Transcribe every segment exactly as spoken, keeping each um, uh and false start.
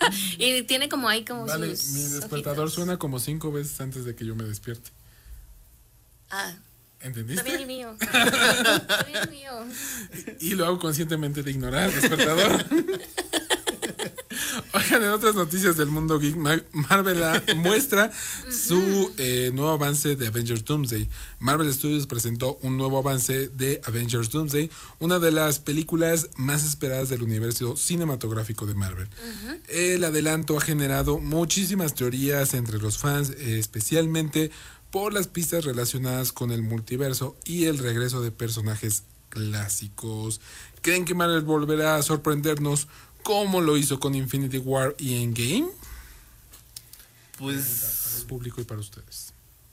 Y tiene como ahí como Vale, sus mi despertador ojitos. suena como cinco veces antes de que yo me despierte. Ah, ¿Entendiste? también el mío. También el mío. Y lo hago conscientemente de ignorar el despertador. Oigan, en otras noticias del mundo geek, Ma- Marvel ah, muestra su eh, nuevo avance de Avengers Doomsday. Marvel Studios presentó un nuevo avance de Avengers Doomsday, una de las películas más esperadas del universo cinematográfico de Marvel. El adelanto ha generado muchísimas teorías entre los fans, eh, especialmente por las pistas relacionadas con el multiverso y el regreso de personajes clásicos. ¿Creen que Marvel volverá a sorprendernos como lo hizo con Infinity War y Endgame? Pues Para el público y para ustedes.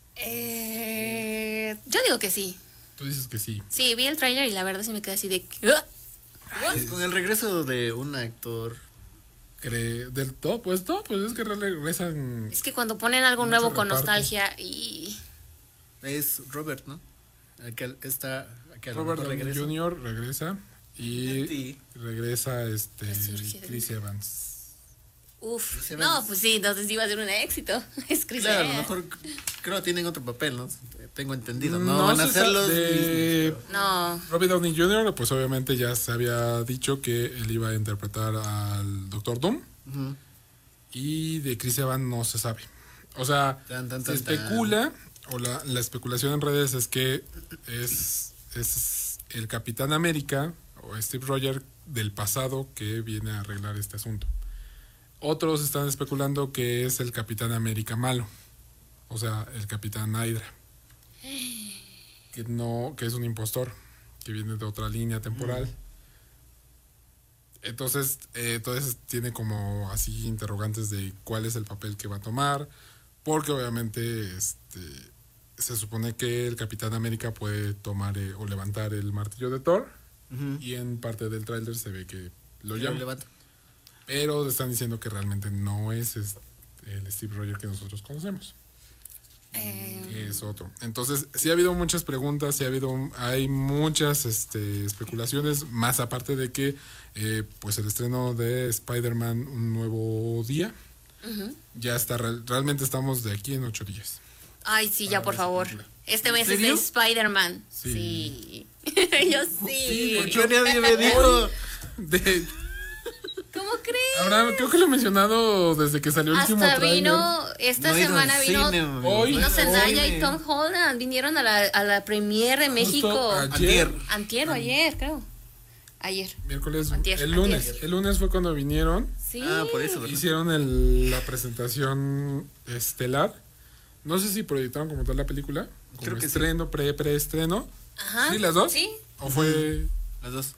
Eh, yo digo que sí. Tú dices que sí. Sí, vi el tráiler y la verdad sí me quedé así de... "Ah". pues, con el regreso de un actor. Cree del todo, pues todo, pues es que regresan. Es que cuando ponen algo Mucho nuevo con reparto. nostalgia y... Es Robert, ¿no? Aquel está. Que a lo Robert mejor Downey regresa. junior regresa y Sí. regresa este Resurge de Chris Evans. Uf, Se no, ven- pues sí, entonces iba a ser un éxito. Es Chris Claro, a lo Evans. mejor creo que tienen otro papel, ¿no? Tengo entendido. No, No van a se ser sabe los de- mismos, No, Robert Downey junior, pues obviamente ya se había dicho que él iba a interpretar al Doctor Doom. pero- Ujú. Y de Chris Evans no se sabe. O sea, Tan, tan, se tan, tan. especula, o la, la especulación en redes es que es, es el Capitán América o Steve Rogers del pasado que viene a arreglar este asunto. Otros están especulando que es el Capitán América malo, o sea, el Capitán Hydra, que no, que es un impostor, que viene de otra línea temporal. Entonces, eh, entonces tiene como así interrogantes de cuál es el papel que va a tomar, porque obviamente este, se supone que el Capitán América puede tomar eh, o levantar el martillo de Thor, Ujú. y en parte del tráiler se ve que lo Lo llama. levanta. Pero están diciendo que realmente no es, es el Steve Rogers que nosotros conocemos. eh, Es otro. Entonces, sí ha habido muchas preguntas, sí ha habido, hay muchas este, especulaciones, más aparte de que eh, pues el estreno de Spider-Man Un Nuevo Día ya está, real- realmente estamos de aquí en ocho días. ay, sí, ya, Para por ver esa favor. película. Este mes es de serio? Spider-Man. Sí. Sí. Yo sí. ¿Por qué nadie me dijo? De, ¿Cómo crees? Abraham, creo que lo he mencionado desde que salió el último Hasta tráiler. vino, esta No he ido semana al vino, cine, amigo. Hoy- vino No he ido al Zendaya cine. y Tom Holland. Vinieron a la, a la premiere en Justo México. ayer, Antier. Antier o ayer, creo. Ayer. miércoles, Antier, el lunes. antier. El lunes fue cuando vinieron. Sí. Ah, por eso, ¿verdad? Hicieron el- la presentación estelar. No sé si proyectaron como tal la película. Como Creo que sí. estreno, pre, preestreno. Ajá. ¿Sí, las dos? Sí. ¿O fue Las dos.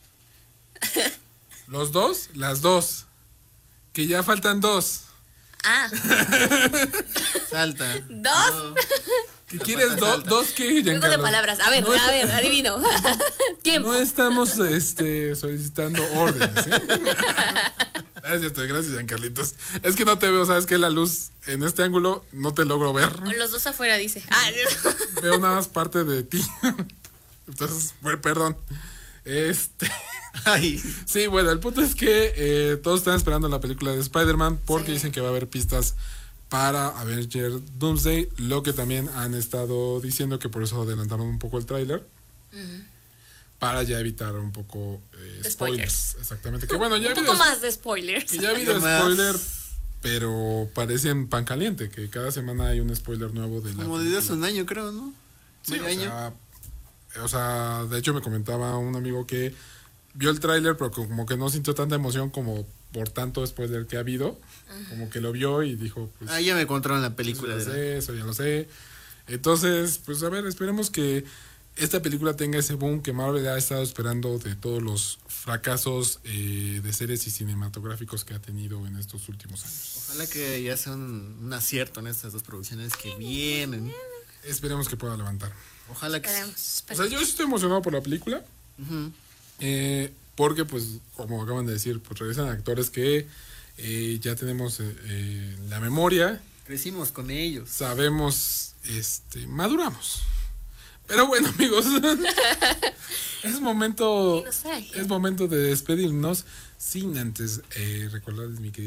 los dos? Las dos. Que ya faltan dos. Ah, Salta. ¿dos? No. ¿Qué Te quieres? falta Do- salta. ¿Dos qué, Juego de Giancarlo? palabras. A ver, No es- a ver, adivino. Tiempo. No estamos este, solicitando órdenes. ¿eh? Gracias, gracias, Giancarlitos. Es que no te veo, sabes que la luz en este ángulo no te logro ver. Los dos afuera, dice. Ah, Veo nada más parte de ti. Entonces, bueno, perdón. Este. Ay. Sí, bueno, el punto es que eh, todos están esperando la película de Spider-Man porque Sí. dicen que va a haber pistas para Avengers Doomsday, lo que también han estado diciendo que por eso adelantaron un poco el tráiler para ya evitar un poco eh, De spoilers. spoilers. Exactamente. Que bueno, ya un ha poco habido, más de spoilers. que ya ha habido ¿Qué más? spoiler, pero parecen pan caliente, que cada semana hay un spoiler nuevo de la Como desde hace película. un año, creo, ¿no? Sí, Medio o año. sea, o sea, de hecho me comentaba un amigo que vio el tráiler, pero como que no sintió tanta emoción como por tanto spoiler que ha habido. Como que lo vio y dijo, pues, Ah, ya me contaron la eso película. ya lo ¿verdad? sé, eso ya lo sé. Entonces, pues a ver, esperemos que esta película tenga ese boom que Marvel ha estado esperando de todos los fracasos eh, de series y cinematográficos que ha tenido en estos últimos años. Ojalá que ya sea un, un acierto en estas dos producciones que vienen. Esperemos que pueda levantar. Ojalá que sí. Esperemos, O sea, esperemos. yo sí estoy emocionado por la película. Ujú. Eh, porque pues como acaban de decir, pues regresan actores que eh, ya tenemos eh, eh, la memoria, Crecimos con ellos. sabemos, este, maduramos. Pero bueno, amigos, es momento, Sí, no sé. es momento de despedirnos sin antes eh, recordarles, mi querido